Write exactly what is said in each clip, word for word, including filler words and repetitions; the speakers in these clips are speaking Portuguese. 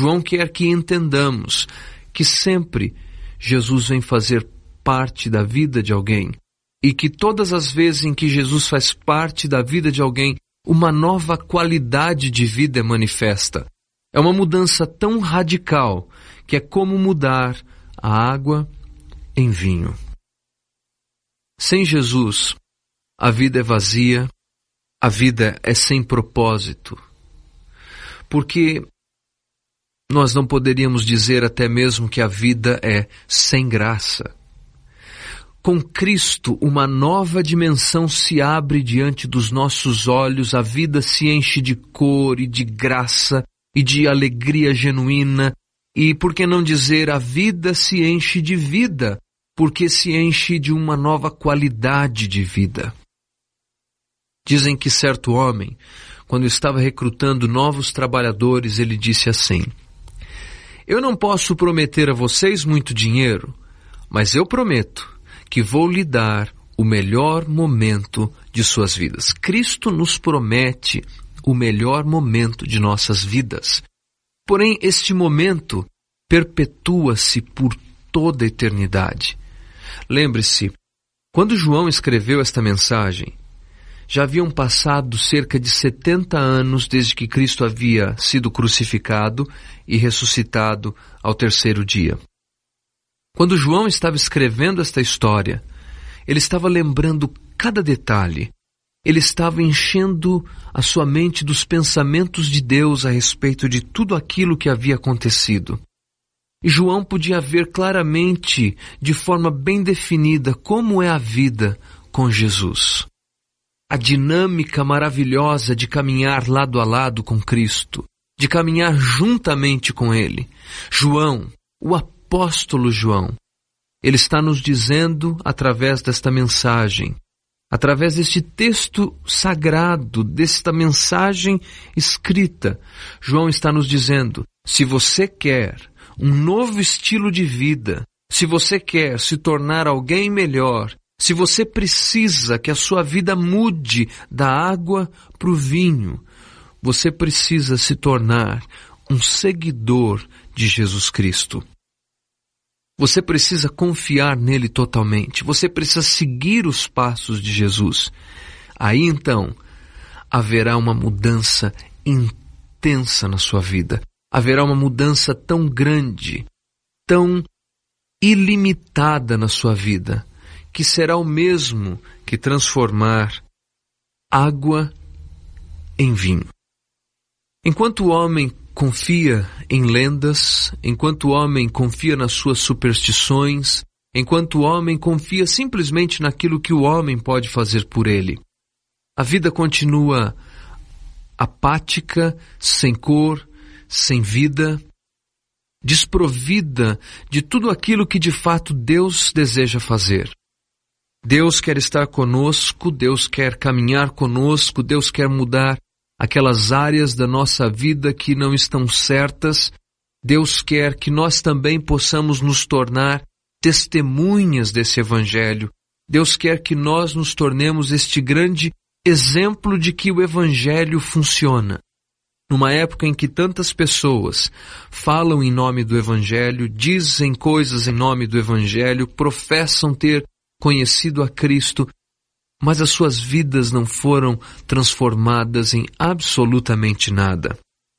João quer que entendamos que sempre Jesus vem fazer parte da vida de alguém e que todas as vezes em que Jesus faz parte da vida de alguém, uma nova qualidade de vida é manifesta. É uma mudança tão radical que é como mudar a água em vinho. Sem Jesus, a vida é vazia, a vida é sem propósito. Porque nós não poderíamos dizer até mesmo que a vida é sem graça. Com Cristo, uma nova dimensão se abre diante dos nossos olhos, a vida se enche de cor e de graça e de alegria genuína, e por que não dizer, a vida se enche de vida, porque se enche de uma nova qualidade de vida. Dizem que certo homem, quando estava recrutando novos trabalhadores, ele disse assim: eu não posso prometer a vocês muito dinheiro, mas eu prometo que vou lhe dar o melhor momento de suas vidas. Cristo nos promete o melhor momento de nossas vidas. Porém, este momento perpetua-se por toda a eternidade. Lembre-se, quando João escreveu esta mensagem, já haviam passado cerca de setenta anos desde que Cristo havia sido crucificado e ressuscitado ao terceiro dia. Quando João estava escrevendo esta história, ele estava lembrando cada detalhe. Ele estava enchendo a sua mente dos pensamentos de Deus a respeito de tudo aquilo que havia acontecido. E João podia ver claramente, de forma bem definida, como é a vida com Jesus. A dinâmica maravilhosa de caminhar lado a lado com Cristo, de caminhar juntamente com Ele. João, o apóstolo João, ele está nos dizendo, através desta mensagem, através deste texto sagrado, desta mensagem escrita, João está nos dizendo, se você quer um novo estilo de vida, se você quer se tornar alguém melhor, se você precisa que a sua vida mude da água para o vinho, você precisa se tornar um seguidor de Jesus Cristo. Você precisa confiar nele totalmente. Você precisa seguir os passos de Jesus. Aí então, haverá uma mudança intensa na sua vida. Haverá uma mudança tão grande, tão ilimitada na sua vida, que será o mesmo que transformar água em vinho. Enquanto o homem confia em lendas, enquanto o homem confia nas suas superstições, enquanto o homem confia simplesmente naquilo que o homem pode fazer por ele, a vida continua apática, sem cor, sem vida, desprovida de tudo aquilo que de fato Deus deseja fazer. Deus quer estar conosco, Deus quer caminhar conosco, Deus quer mudar aquelas áreas da nossa vida que não estão certas. Deus quer que nós também possamos nos tornar testemunhas desse Evangelho. Deus quer que nós nos tornemos este grande exemplo de que o Evangelho funciona. Numa época em que tantas pessoas falam em nome do Evangelho, dizem coisas em nome do Evangelho, professam ter conhecido a Cristo, mas as suas vidas não foram transformadas em absolutamente nada.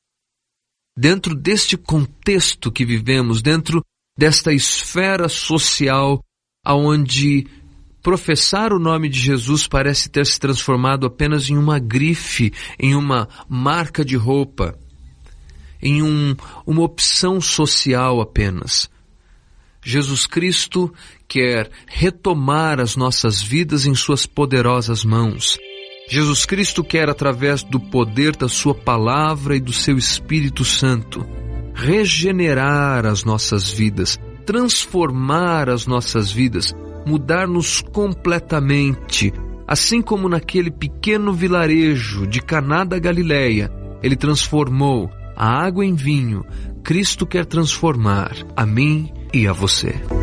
Dentro deste contexto que vivemos, dentro desta esfera social, onde professar o nome de Jesus parece ter se transformado apenas em uma grife, em uma marca de roupa, em um, uma opção social apenas. Jesus Cristo quer retomar as nossas vidas em suas poderosas mãos. Jesus Cristo quer, através do poder da sua palavra e do seu Espírito Santo, regenerar as nossas vidas, transformar as nossas vidas, mudar-nos completamente. Assim como naquele pequeno vilarejo de Caná da Galileia, ele transformou a água em vinho, Cristo quer transformar a mim e a você.